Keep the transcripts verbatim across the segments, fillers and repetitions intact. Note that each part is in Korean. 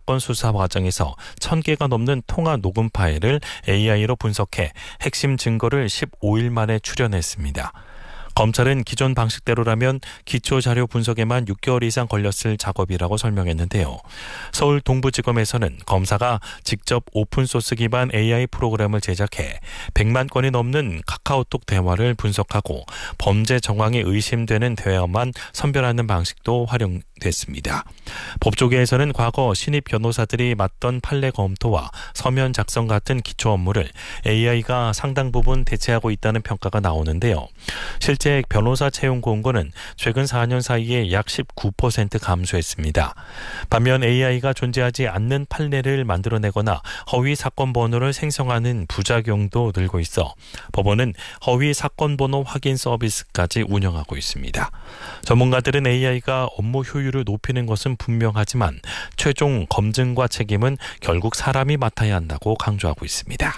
사건 수사 과정에서 천 개가 넘는 통화 녹음 파일을 에이아이로 분석해 핵심 증거를 십오 일 만에 출연했습니다. 검찰은 기존 방식대로라면 기초 자료 분석에만 육 개월 이상 걸렸을 작업이라고 설명했는데요. 서울 동부지검에서는 검사가 직접 오픈소스 기반 에이아이 프로그램을 제작해 백만 건이 넘는 카카오톡 대화를 분석하고 범죄 정황이 의심되는 대화만 선별하는 방식도 활용됐습니다. 법조계에서는 과거 신입 변호사들이 맡던 판례 검토와 서면 작성 같은 기초 업무를 에이아이가 상당 부분 대체하고 있다는 평가가 나오는데요. 실제 변호사 채용 공고는 최근 사 년 사이에 약 십구 퍼센트 감소했습니다. 반면 에이아이가 존재하지 않는 판례를 만들어내거나 허위 사건 번호를 생성하는 부작용도 늘고 있어 법원은 허위 사건 번호 확인 서비스까지 운영하고 있습니다. 전문가들은 에이아이가 업무 효율을 높이는 것은 분명하지만 최종 검증과 책임은 결국 사람이 맡아야 한다고 강조하고 있습니다.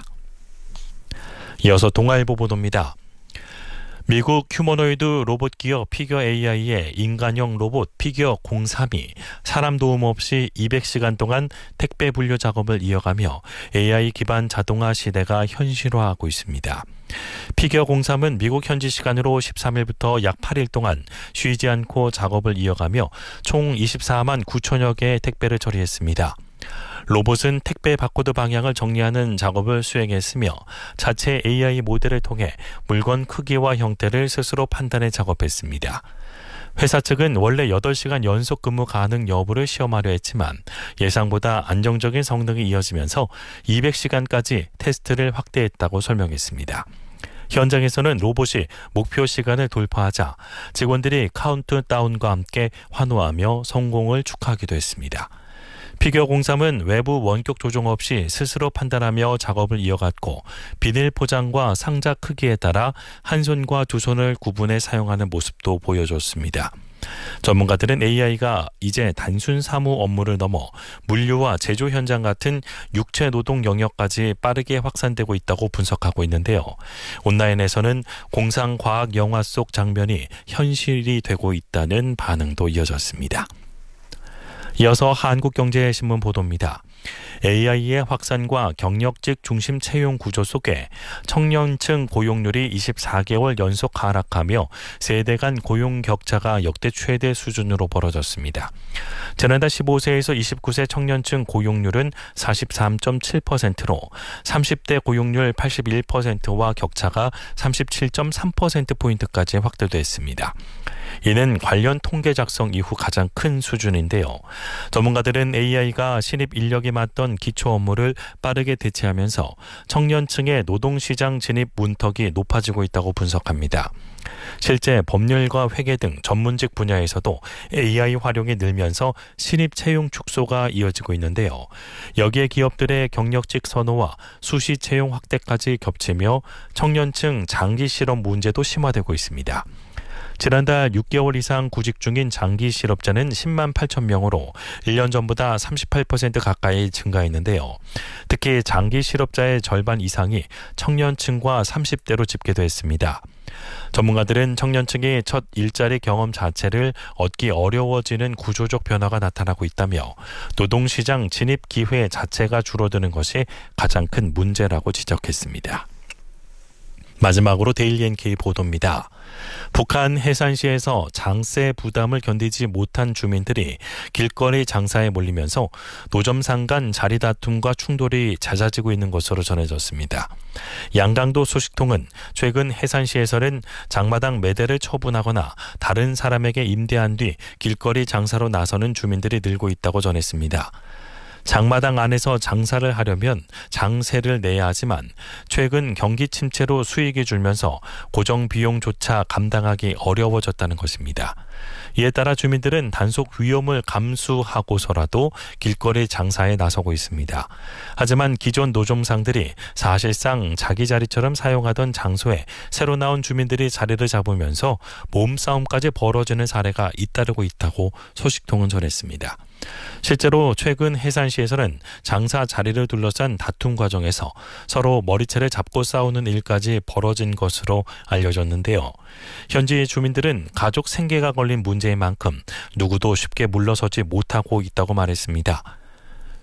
이어서 동아일보 보도입니다. 미국 휴머노이드 로봇 기업 피겨 에이아이의 인간형 로봇 피겨 공삼이 사람 도움 없이 이백 시간 동안 택배 분류 작업을 이어가며 에이아이 기반 자동화 시대가 현실화하고 있습니다. 피겨 공삼은 미국 현지 시간으로 십삼 일부터 약 팔 일 동안 쉬지 않고 작업을 이어가며 총 이십사만 구천여 개의 택배를 처리했습니다. 로봇은 택배 바코드 방향을 정리하는 작업을 수행했으며 자체 에이아이 모델을 통해 물건 크기와 형태를 스스로 판단해 작업했습니다. 회사 측은 원래 여덟 시간 연속 근무 가능 여부를 시험하려 했지만 예상보다 안정적인 성능이 이어지면서 이백 시간까지 테스트를 확대했다고 설명했습니다. 현장에서는 로봇이 목표 시간을 돌파하자 직원들이 카운트다운과 함께 환호하며 성공을 축하하기도 했습니다. 피겨 공삼은 외부 원격 조종 없이 스스로 판단하며 작업을 이어갔고 비닐 포장과 상자 크기에 따라 한 손과 두 손을 구분해 사용하는 모습도 보여줬습니다. 전문가들은 에이아이가 이제 단순 사무 업무를 넘어 물류와 제조 현장 같은 육체 노동 영역까지 빠르게 확산되고 있다고 분석하고 있는데요. 온라인에서는 공상 과학 영화 속 장면이 현실이 되고 있다는 반응도 이어졌습니다. 이어서 한국경제신문 보도입니다. 에이아이의 확산과 경력직 중심 채용 구조 속에 청년층 고용률이 이십사 개월 연속 하락하며 세대 간 고용 격차가 역대 최대 수준으로 벌어졌습니다. 지난달 십오 세에서 이십구 세 청년층 고용률은 사십삼 점 칠 퍼센트로 삼십 대 고용률 팔십일 퍼센트와 격차가 삼십칠 점 삼 퍼센트포인트까지 확대됐습니다. 이는 관련 통계 작성 이후 가장 큰 수준인데요. 전문가들은 에이아이가 신입 인력이 맡던 기초 업무를 빠르게 대체하면서 청년층의 노동시장 진입 문턱이 높아지고 있다고 분석합니다. 실제 법률과 회계 등 전문직 분야에서도 에이아이 활용이 늘면서 신입 채용 축소가 이어지고 있는데요. 여기에 기업들의 경력직 선호와 수시 채용 확대까지 겹치며 청년층 장기 실업 문제도 심화되고 있습니다. 지난달 육 개월 이상 구직 중인 장기 실업자는 십만 팔천 명으로 일 년 전보다 삼십팔 퍼센트 가까이 증가했는데요. 특히 장기 실업자의 절반 이상이 청년층과 삼십 대로 집계됐습니다. 전문가들은 청년층이 첫 일자리 경험 자체를 얻기 어려워지는 구조적 변화가 나타나고 있다며 노동시장 진입 기회 자체가 줄어드는 것이 가장 큰 문제라고 지적했습니다. 마지막으로 데일리 엔케이 보도입니다. 북한 해산시에서 장세 부담을 견디지 못한 주민들이 길거리 장사에 몰리면서 노점상 간 자리 다툼과 충돌이 잦아지고 있는 것으로 전해졌습니다. 양강도 소식통은 최근 해산시에서는 장마당 매대를 처분하거나 다른 사람에게 임대한 뒤 길거리 장사로 나서는 주민들이 늘고 있다고 전했습니다. 장마당 안에서 장사를 하려면 장세를 내야 하지만 최근 경기 침체로 수익이 줄면서 고정 비용조차 감당하기 어려워졌다는 것입니다. 이에 따라 주민들은 단속 위험을 감수하고서라도 길거리 장사에 나서고 있습니다. 하지만 기존 노점상들이 사실상 자기 자리처럼 사용하던 장소에 새로 나온 주민들이 자리를 잡으면서 몸싸움까지 벌어지는 사례가 잇따르고 있다고 소식통은 전했습니다. 실제로 최근 해산시에서는 장사 자리를 둘러싼 다툼 과정에서 서로 머리채를 잡고 싸우는 일까지 벌어진 것으로 알려졌는데요. 현지 주민들은 가족 생계가 걸린 문제인 만큼 누구도 쉽게 물러서지 못하고 있다고 말했습니다.